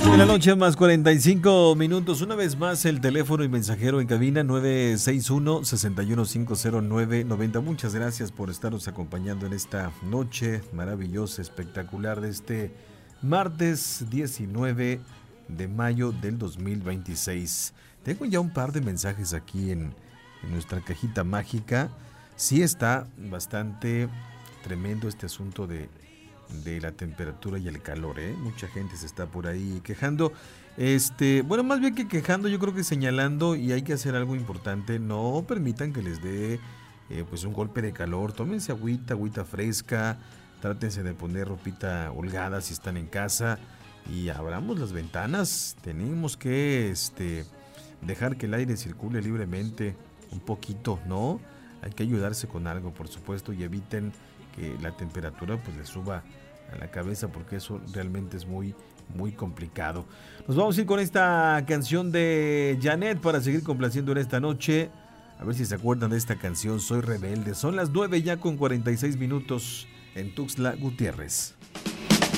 De la noche más 45 minutos. Una vez más el teléfono y mensajero en cabina 961-6150-990. Muchas gracias por estarnos acompañando en esta noche maravillosa, espectacular de este martes 19 de mayo del 2026. Tengo ya un par de mensajes aquí en nuestra cajita mágica. Sí está bastante tremendo este asunto de la temperatura y el calor, ¿eh? Mucha gente se está por ahí quejando. Bueno, más bien que quejando, yo creo que señalando, y hay que hacer algo importante. No permitan que les dé pues un golpe de calor. Tómense agüita fresca. Trátense de poner ropita holgada si están en casa. Y abramos las ventanas. Tenemos que dejar que el aire circule libremente un poquito, ¿no? Hay que ayudarse con algo, por supuesto, y eviten que la temperatura pues les suba a la cabeza, porque eso realmente es muy, muy complicado. Nos vamos a ir con esta canción de Janet para seguir complaciendo en esta noche. A ver si se acuerdan de esta canción, Soy Rebelde. Son las 9 ya con 46 minutos en Tuxtla Gutiérrez.